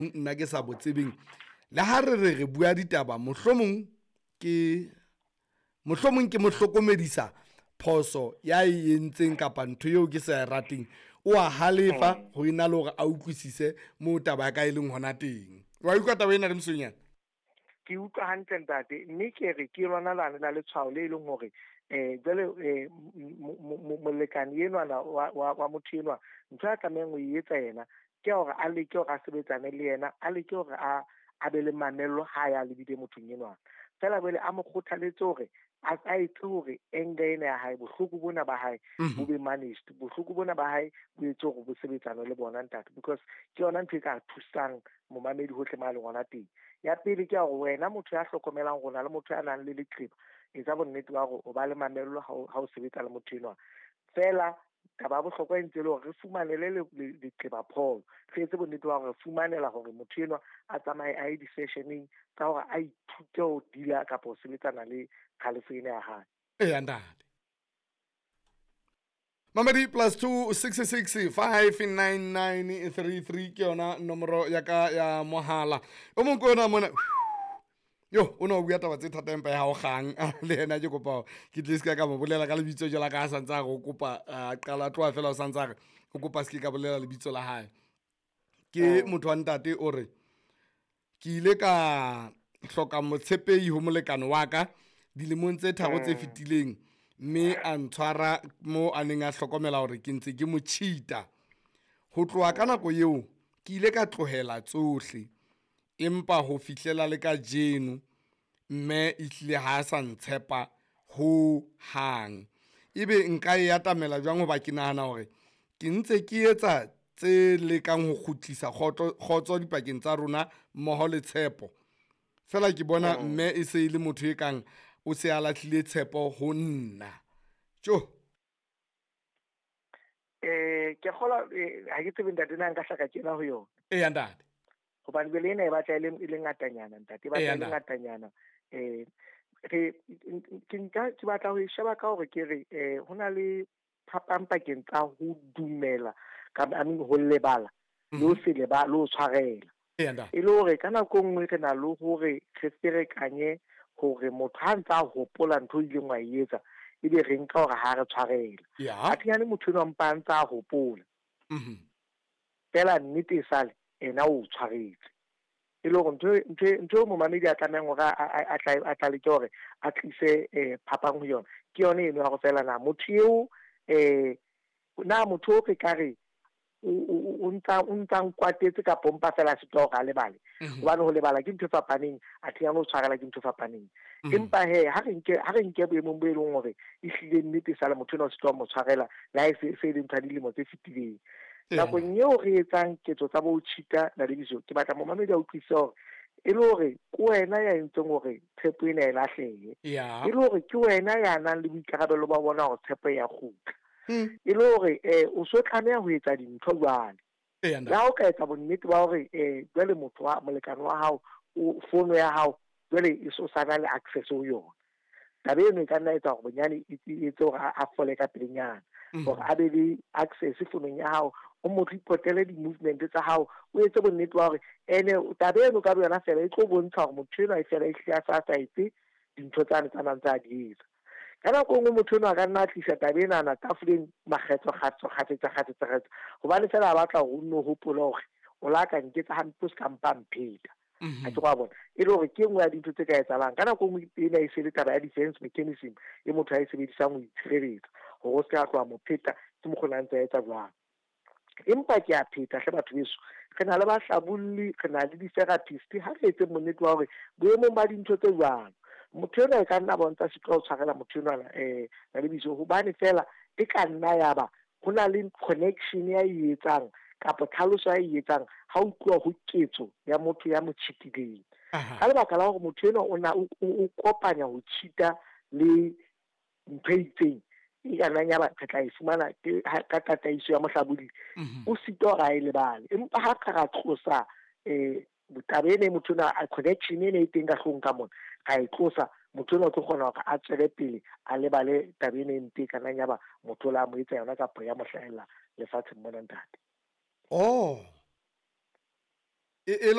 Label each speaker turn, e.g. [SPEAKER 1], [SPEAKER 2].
[SPEAKER 1] nna ke sa botsebeng le ha re bua ditaba mohlomong ke mohlokomedisa phoso ya e entseng kapa ntho eo ke sa rateng o a halefa ho ina le hore a utlwisise mo taba ya ka e leng hona teng wa utlwa taba ena le mosonyana
[SPEAKER 2] ke utlwa hantle ntate mme ke re ke lona la letshwao le leng hore jwale molekane enwana wa motho enwa ntho ya tlamehang ho etsa yena ke hore a leke hore a sebetsane le yena a leke hore a be le mamello ha ya lebile mothong enwana fela jwale a mo kgothaletse hore a etse hore anger ena ya hae bohloko bona ba hae bo be managed bohloko bona ba hae bo etse hore bo sebetsane le bona ntate because ke yona ntho e ka thusang momamedi hohle ma le ngwana teng ya pele ke hore wena motho ya hlokomelang rona le motho ya nang le leqeba etsa bonnete ba hore o ba le mamello ha o sebetsa le motho enwa fela taba ya bohlokwa e ntse le hore re fumanele leqeba pholo re etse bonnete ba hore re fumanela hore motho enwa a tsamaye a ye di-sessioneng tsa hore a ithute ho dila kapa ho sebetsana le kgalefo ena ya hae
[SPEAKER 1] ntate Mamadi +2 66 59933 ke yona nomoro ya ka ya mohala o mong ko yona mona yo o no bua taba tse thata empa ya ho kgang le yena ke kopa ke tle ka mo bolela ka lebitso jela ka sa ntsa go kopa qala tloa fela o sa ntsa o kopa se ka bolela lebitso la hae ke motho wa ntate o re ke ile ka hloka motshepehi ho molekane wa ka dilemong tse tharo tse fetileng mme a ntshwara mo a neng a hlokomela hore ke ntse ke mo cheata ho tloha ka nako eo ke ile ka tlohela tsohle empa ho fihlela le ka jeno mme ihlile ha sa ntshepa ho hang ebe nka e atamela jwang hoba ke nahana hore ke ntse ke etsa tse lekang ho khutlisa khotso dipakeng tsa rona mmoho le tshepo fela ke bona mme e se ile motho e kang o se a lahlile tshepo ho nna
[SPEAKER 2] ke kgola ha ke tsebe ntate nna nka hlaka kena ho yona
[SPEAKER 1] ntate
[SPEAKER 2] hobane bele ena e batla e le ngatanyana ntate e batla e le ngatanyana ke batla ho sheba ka hore ke re ho na le phapang pakeng tsa ho dumela ka ho lebala le ho se lebala le ho tshwarela e le hore ka nako nngwe re na le hore re ferekanye hore motho ha ntse a hopola ntho ileng wa e etsa ebe re nka hore ha re tshwarela a thiyane motho enwa mpa ntse a hopola fela nnete e sale ena o tshwaretse e le hore ntho momamedi a tlamehang hore a tla leke hore a tlise phapang ho yona ke yone eno ya go fela na motho eo na motho o re ka re o ntsa nkwatetse kapa o mpa fela setwa hore a lebale hobane ho lebala ke ntho e fapaneng a thiyane ho tshwarela ke ntho e fapaneng empa ha re nke boemong bo e leng hore ehlile nnete sale motho enwa o setwa mo tshwarela le ha e se le ntho ya dilemo tse fetileng nakong eo re etsang ketso tsa bo cheata na le biso ke batla momamedi a utlwise hore e le hore ke wena ya entseng hore tshepo ena e lahlehe e le hore ke wena ya nang le boikarabelo ba bona hore tshepo ya kgutla e le hore o so tlameha ho etsa dintho jwale le ha o ka etsa bonnete ba hore jwale motho wa molekane wa hao fono ya hao jwale e so sana le access ho yona tabe eno e ka nna etsa hore bonyane e etse hore a fole ka pelenyana hore a be le access fonong ya hao o mo report-ele di-movement tsa hao o etse bonnete ba hore ene tabe eno ka yona fela e tlo bontsha hore motho enwa e fela e hlile a sa etse dintho tsane tsa nang tsa di etsa ka nako nngwe motho enwa a ka nna a tlisa tabe enana tafoleng kgafetsa hobane fela a batla hore o nno hopola hore o la ka nketsa hampe o se ka mpa mpheta ha ke go bona e le hore ke nngwe ya dintho tse ka etsalang ka nako nngwe ena e se le taba ya defense mechanism e motho a e sebedisang ho itshireletsa hore o se ka tloha mo pheta ke mokgona a ntse a etsa jwang empa ke a pheta hle batho beso re na le bahlabolli re na le di-therapist ha re etse bonnete wa hore boemong ba dintho tse jwalo motho enwa e ka nna bontsha setlo ho tshwarela motho enwana na le biso hobane fela e ka nna yaba ho na le connection ya e etsang kapa tlhaloso ya e etsang ha o tloha ho ketso ya motho ya mo cheatileng ka lebaka la hore motho enwa o kopanya ho cheata le ntho e itseng e ka nna yaba re tla e fumana ka tataiso ya mohlabodi o sitwa hore a e lebale empa ha ka ra tlosa botabene motho enwa a connection ene e teng ka hlong ka mona ga e tlosa motho enwa o tlo kgona hore a tswele pele a lebale tabene e nte ka nna yaba motho la mo etsa yona kapa ya mo hlahella lefatsheng mona ntate